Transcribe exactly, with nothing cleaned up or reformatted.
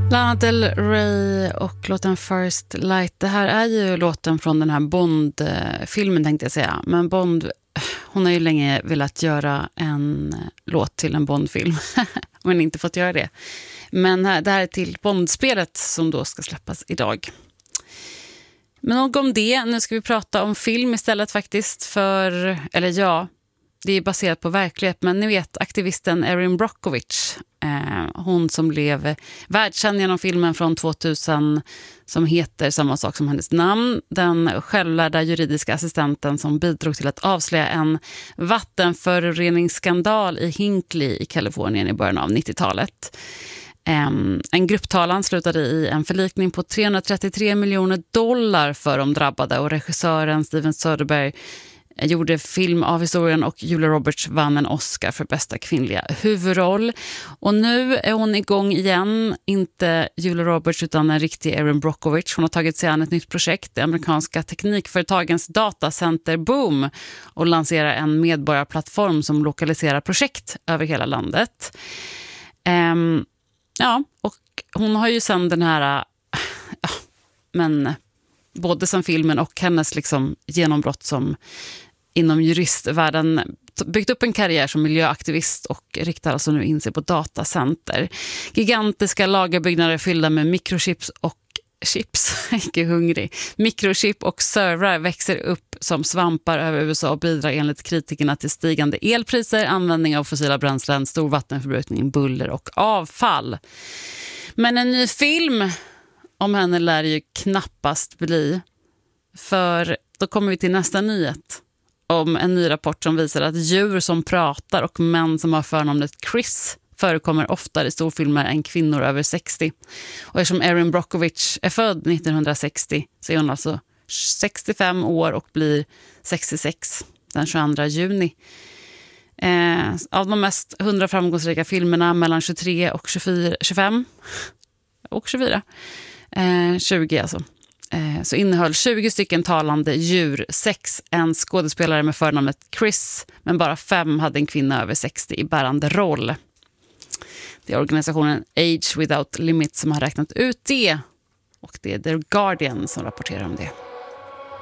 Lana Del Rey och låten First Light. Det här är ju låten från den här Bond-filmen tänkte jag säga. Men Bond, hon har ju länge velat göra en låt till en Bond-film. Men inte fått göra det. Men det här är till Bond-spelet som då ska släppas idag. Men nog om det. Nu ska vi prata om film istället faktiskt. För, eller ja, det är baserat på verklighet. Men ni vet aktivisten Erin Brockovich. Eh, hon som blev världskänd genom filmen från tvåtusen som heter samma sak som hennes namn. Den självlärda juridiska assistenten som bidrog till att avslöja en vattenföroreningsskandal i Hinkley i Kalifornien i början av nittiotalet. Um, en grupptalan slutade i en förlikning på trehundratrettiotre miljoner dollar för de drabbade och regissören Steven Soderbergh gjorde film av historien och Julia Roberts vann en Oscar för bästa kvinnliga huvudroll. Och nu är hon igång igen, inte Julia Roberts utan en riktig Erin Brockovich. Hon har tagit sig an ett nytt projekt, det amerikanska teknikföretagens datacenter Boom, och lanserar en medborgarplattform som lokaliserar projekt över hela landet. Um, ja, och hon har ju sedan den här ja, men både som filmen och hennes liksom genombrott som inom juristvärlden byggt upp en karriär som miljöaktivist och riktar alltså nu in sig på datacenter. Gigantiska lagerbyggnader fyllda med mikrochips och chips, inte hungrig. Mikrochip och servrar växer upp som svampar över U S A och bidrar enligt kritikerna till stigande elpriser, användning av fossila bränslen, stor vattenförbrukning, buller och avfall. Men en ny film om henne lär ju knappast bli. För då kommer vi till nästa nyhet. Om en ny rapport som visar att djur som pratar och män som har förnamnet Chris förekommer oftare i storfilmer än kvinnor över sextio. Och eftersom Erin Brockovich är född nittonhundrasextio så är hon alltså sextiofem år och blir sextiosex den tjugoandra juni. Eh, av de mest hundra framgångsrika filmerna mellan tjugotre och tjugofyra, tjugofem och tjugofyra. Eh, tjugo alltså. Eh, så innehöll tjugo stycken talande djur, sex en skådespelare med förnamnet Chris, men bara fem hade en kvinna över sextio i bärande roll. Det är organisationen Age Without Limits som har räknat ut det, och det är The Guardian som rapporterar om det.